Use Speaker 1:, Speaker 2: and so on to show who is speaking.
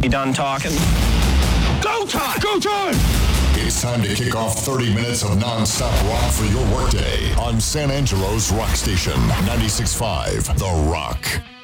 Speaker 1: You done talking?
Speaker 2: Go time! Go time!
Speaker 3: It's time to kick off 30 minutes of non-stop rock for your workday on San Angelo's Rock Station, 96.5 The Rock.